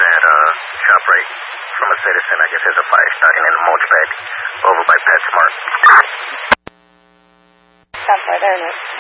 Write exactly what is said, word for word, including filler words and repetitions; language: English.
at uh, ShopRite from a citizen. I guess there's a fire starting in the mulch bed over by PetSmart. Stop by there, Nick.